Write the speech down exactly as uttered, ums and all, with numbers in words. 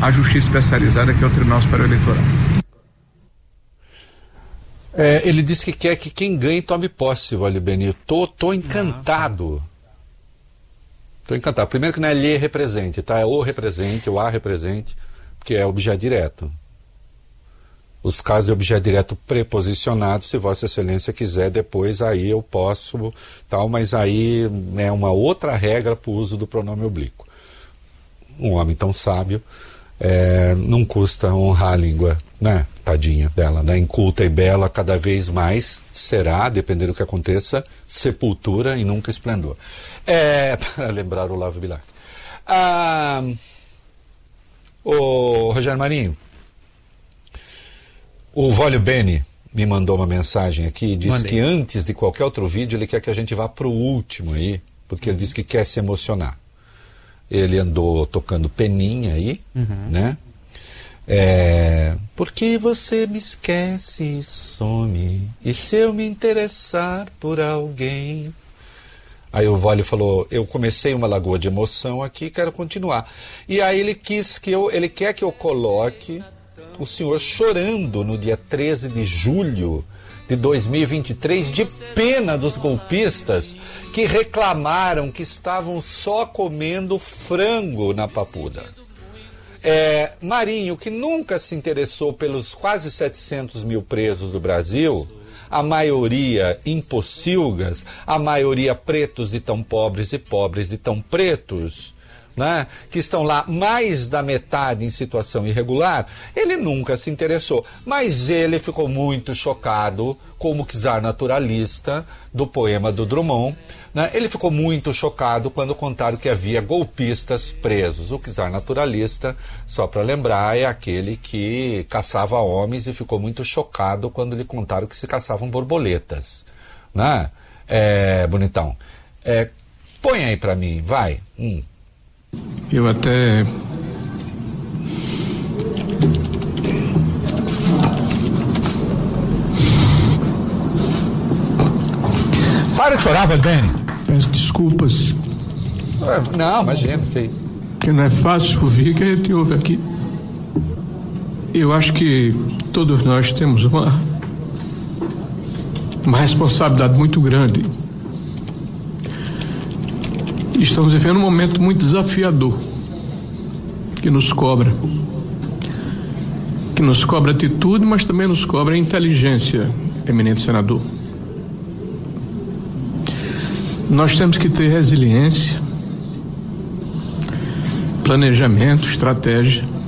a Justiça Especializada, que é o Tribunal Superior Eleitoral. É, ele disse que quer que quem ganhe tome posse, Wally Beni. Tô, tô encantado. Tô encantado. Primeiro que não é lhe represente, tá? É o represente, o a represente, porque é objeto direto. Os casos de objeto direto preposicionado, se Vossa Excelência quiser, depois aí eu posso, tal, mas aí é uma outra regra para o uso do pronome oblíquo. Um homem tão sábio, é, não custa honrar a língua, né? Tadinha dela, né? Inculta e bela, cada vez mais será, dependendo do que aconteça, sepultura e nunca esplendor. É, para lembrar o Olavo Bilac. Ah, o Rogério Marinho, o Wally Beni me mandou uma mensagem aqui e disse Mandei. que antes de qualquer outro vídeo ele quer que a gente vá para o último aí, porque ele disse que quer se emocionar. Ele andou tocando peninha aí, uhum. né? É, porque você me esquece e some, e se eu me interessar por alguém... Aí o Wally falou, eu comecei uma lagoa de emoção aqui, quero continuar. E aí ele quis que eu, ele quer que eu coloque o senhor chorando no dia treze de julho de dois mil e vinte e três, de pena dos golpistas que reclamaram que estavam só comendo frango na Papuda. É, Marinho, que nunca se interessou pelos quase setecentos mil presos do Brasil, a maioria impocilgas, a maioria pretos de tão pobres e pobres de tão pretos, né, que estão lá mais da metade em situação irregular, ele nunca se interessou. Mas ele ficou muito chocado como czar naturalista do poema do Drummond, né? Ele ficou muito chocado quando contaram que havia golpistas presos. O czar naturalista, só para lembrar, é aquele que caçava homens e ficou muito chocado quando lhe contaram que se caçavam borboletas, né? É, bonitão. É, põe aí para mim, vai. Hum. Eu até Para de chorar, Wally Beni. Peço desculpas. Não, imagina, que é isso. Porque não é fácil ouvir o que a gente ouve aqui. Eu acho que todos nós temos uma uma responsabilidade muito grande. Estamos vivendo um momento muito desafiador, que nos cobra, que nos cobra atitude, mas também nos cobra inteligência, eminente senador. Nós temos que ter resiliência, planejamento, estratégia,